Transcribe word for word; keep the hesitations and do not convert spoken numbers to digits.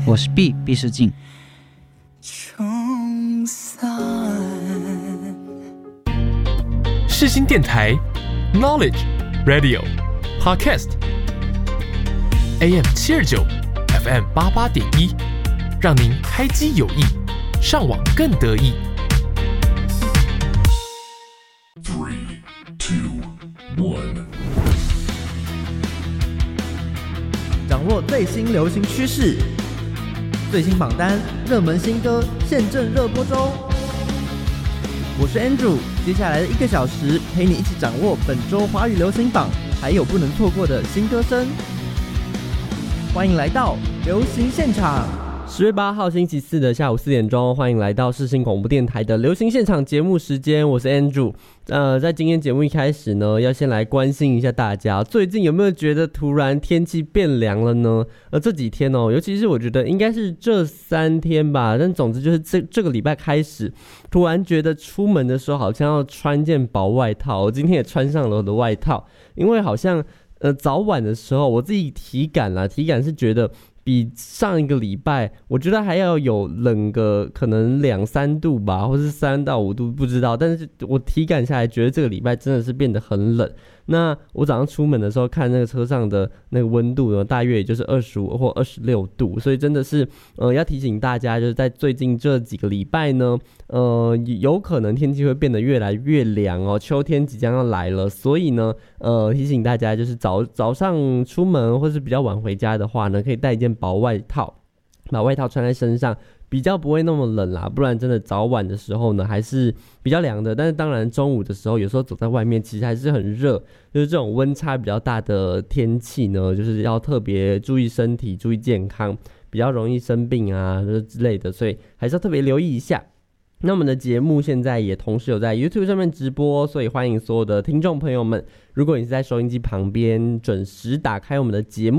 我是 B 毕世静。 世新电台 Knowledge Radio Podcast A M 七二九 F M 八八点一，让您开机有益，上网更得意。 Three, two, one。 掌握最新流行趋势，最新榜单，热门新歌，现正热播中。我是 Andrew， 接下来的一个小时陪你一起掌握本周华语流行榜，还有不能错过的新歌声。欢迎来到流行现场。十月八号星期四的下午四点钟，欢迎来到世新广播电台的流行现场节目时间，我是 Andrew。呃，在今天节目一开始呢，要先来关心一下大家，最近有没有觉得突然天气变凉了呢？呃，这几天哦，尤其是我觉得应该是这三天吧，但总之就是这这个礼拜开始，突然觉得出门的时候好像要穿件薄外套。我今天也穿上了我的外套，因为好像呃早晚的时候，我自己体感啦，体感是觉得比上一个礼拜，我觉得还要有冷个可能两三度吧，或是三到五度，不知道。但是我体感下来，觉得这个礼拜真的是变得很冷。那我早上出门的时候看那个车上的那个温度呢，大约也就是二十五或二十六度，所以真的是呃要提醒大家，就是在最近这几个礼拜呢，呃有可能天气会变得越来越凉哦，秋天即将要来了，所以呢呃提醒大家，就是早早上出门或是比较晚回家的话呢，可以带一件薄外套，把外套穿在身上，比较不会那么冷啦，不然真的早晚的时候呢还是比较凉的。但是当然中午的时候有时候走在外面其实还是很热，就是这种温差比较大的天气呢，就是要特别注意身体，注意健康，比较容易生病啊之类的，所以还是要特别留意一下。那我们的节目现在也同时有在 YouTube 上面直播，所以欢迎所有的听众朋友们，如果你是在收音机旁边准时打开我们的节目